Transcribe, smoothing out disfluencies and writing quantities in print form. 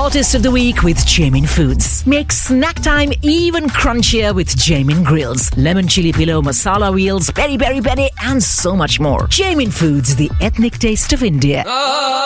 Hottest of the week with Jamin Foods. Make snack time even crunchier with Jamin Grills. Lemon chili pillow, masala wheels, peri peri peri, and so much more. Jamin Foods, the ethnic taste of India.